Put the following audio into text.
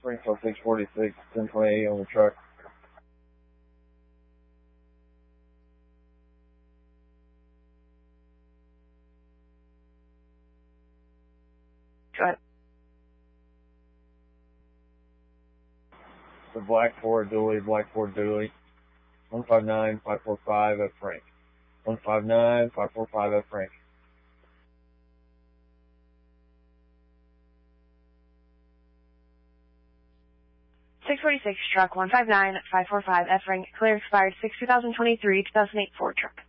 Springfield 646, 1028 on the truck. Go ahead. The black Ford dually, 159-545 at Frank. 159-545 at Frank. 646 truck 159-545 F Frank, clear expired 6/2023, 2008 Ford truck.